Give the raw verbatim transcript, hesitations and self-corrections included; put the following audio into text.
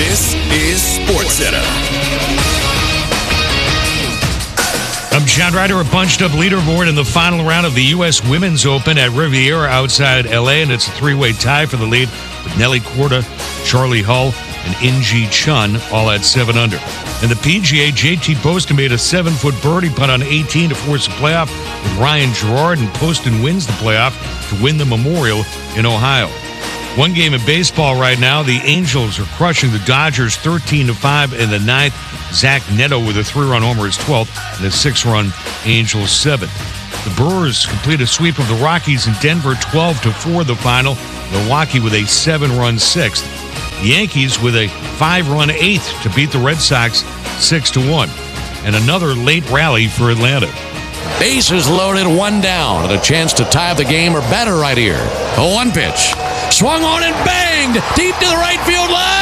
This is SportsCenter. I'm John Ryder. A bunched-up leaderboard in the final round of the U S Women's Open at Riviera outside L A, and it's a three-way tie for the lead with Nelly Korda, Charlie Hull, and In-Ji Chun all at seven under. In the P G A, J T Poston made a seven-foot birdie putt on eighteen to force a playoff with Ryan Gerard, and Poston wins the playoff to win the Memorial in Ohio. One game in baseball right now. The Angels are crushing the Dodgers thirteen to five in the ninth. Zach Neto with a three-run homer is twelfth, and a six-run Angels seventh. The Brewers complete a sweep of the Rockies in Denver, twelve to four the final. Milwaukee with a seven-run sixth. The Yankees with a five-run eighth to beat the Red Sox six to one. And another late rally for Atlanta. Bases loaded, one down, and a chance to tie the game or better right here. A one pitch. Swung on and banged deep to the right field line.